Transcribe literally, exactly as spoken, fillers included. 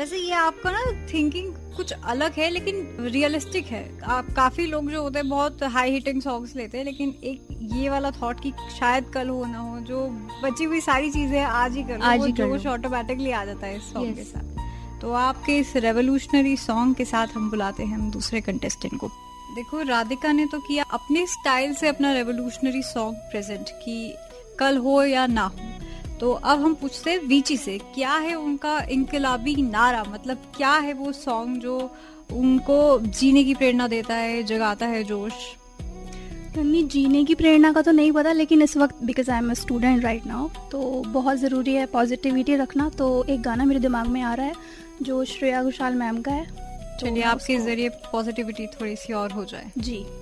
वैसे ये आपका ना थिंकिंग कुछ अलग है लेकिन रियलिस्टिक है। आप काफी लोग जो होते हैं बहुत हाई हिटिंग सॉन्ग्स लेते हैं, लेकिन एक ये वाला थॉट कि शायद कल हो ना हो, जो बची हुई सारी चीजें आज ही करो, वो जोश ऑटोमेटिकली आ जाता है इस सॉन्ग के साथ। तो आपके इस रेवोल्यूशनरी सॉन्ग के साथ हम बुलाते हैं हम दूसरे कंटेस्टेंट को। देखो, राधिका ने तो किया अपने स्टाइल से अपना रेवोल्यूशनरी सॉन्ग प्रेजेंट कि कल हो या ना हो। तो अब हम पूछते हैं वीची से, क्या है उनका इनकलाबी नारा, मतलब क्या है वो सॉन्ग जो उनको जीने की प्रेरणा देता है, जगाता है जोश? नहीं, जीने की प्रेरणा का तो नहीं पता, लेकिन इस वक्त because I am a student right now, तो बहुत ज़रूरी है पॉजिटिविटी रखना। तो एक गाना मेरे दिमाग में आ रहा है जो श्रेया घोषाल मैम का है। चलिए आपके जरिए पॉजिटिविटी थोड़ी सी और हो जाए। जी।